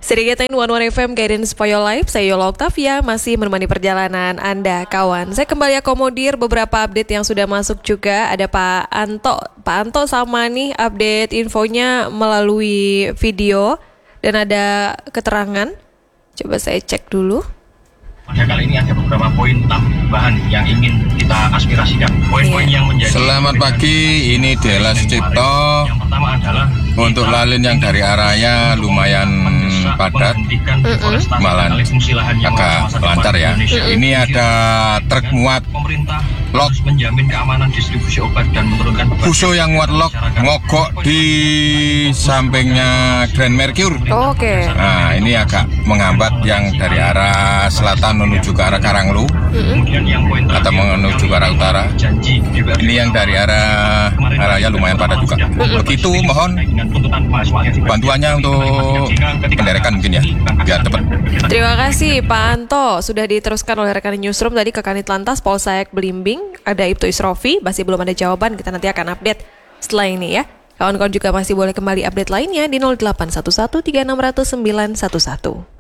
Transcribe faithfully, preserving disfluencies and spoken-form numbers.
Sedikit One One F M Guidance for Your Life, saya Yola Octavia masih menemani perjalanan Anda kawan. Saya kembali akomodir beberapa update yang sudah masuk juga. Ada Pak Anto, Pak Anto sama nih update infonya melalui video dan ada keterangan. Coba saya cek dulu. Pada kali ini ada beberapa poin tambahan yang ingin kita aspirasikan. Poin-poin yang menjadi. Selamat pagi, ini Dela Sucipto. Yang pertama adalah untuk lalin yang dari arahnya lumayan padat, malah agak lancar ya. Ini ada truk muat lok menjamin keamanan distribusi obat dan menurunkan Fuso yang muat lok mogok di sampingnya Grand Mercure. Oh, Oke. Okay. Nah, ini agak menghambat yang dari arah selatan menuju ke arah Karanglu mm-hmm. atau menuju ke arah utara. Ini yang dari arah arahnya lumayan padat juga. Mm-hmm. Begitu, mohon bantuannya untuk penderekan mungkin ya, biar cepat. Terima kasih Pak Anto. Sudah diteruskan oleh rekan Newsroom tadi ke Kanit Lantas Polsek Belimbing. Ada Ibtu Isrofi, masih belum ada jawaban. Kita nanti akan update setelah ini ya. Kawan-kawan juga masih boleh kembali update lainnya di nol delapan satu satu tiga enam nol nol sembilan satu satu.